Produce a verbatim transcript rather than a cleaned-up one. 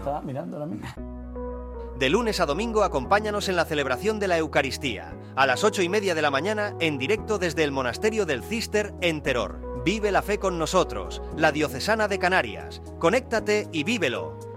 Estaba mirando ahora mismo. De lunes a domingo acompáñanos en la celebración de la Eucaristía, a las ocho y media de la mañana, en directo desde el Monasterio del Císter en Teror. Vive la fe con nosotros, la Diocesana de Canarias. Conéctate y vívelo.